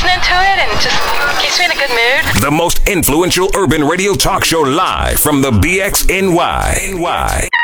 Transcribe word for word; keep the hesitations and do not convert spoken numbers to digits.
listening to it and just keeps me in a good mood. The most influential urban radio talk show live from the B X N Y.